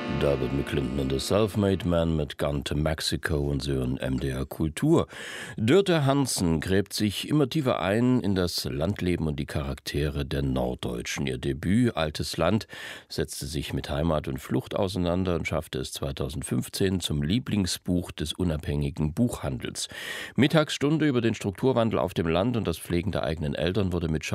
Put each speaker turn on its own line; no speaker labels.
David McClinton und the Self-Made Man mit Gone to Mexico und so in MDR Kultur. Dörte Hansen gräbt sich immer tiefer ein in das Landleben und die Charaktere der Norddeutschen. Ihr Debüt Altes Land setzte sich mit Heimat und Flucht auseinander und schaffte es 2015 zum Lieblingsbuch des unabhängigen Buchhandels. Mittagsstunde über den Strukturwandel auf dem Land und das Pflegen der eigenen Eltern wurde mit